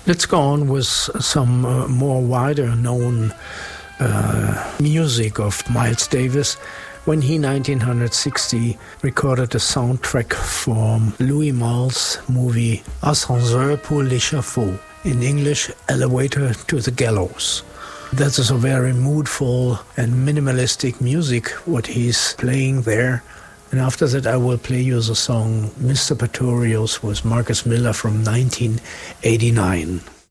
Let's go on with some more wider known music of Miles Davis, when he, 1960, recorded a soundtrack for Louis Malle's movie Ascenseur pour l'échafaud, in English, Elevator to the Gallows. That is a very moodful and minimalistic music, what he's playing there. And after that, I will play you the song Mr. Pretorius with Marcus Miller from 1989.